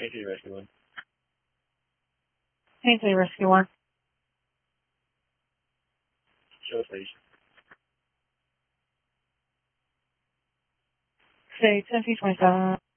Paisley Rescue 1. Paisley Rescue 1. Show station. Say 10 feet 27.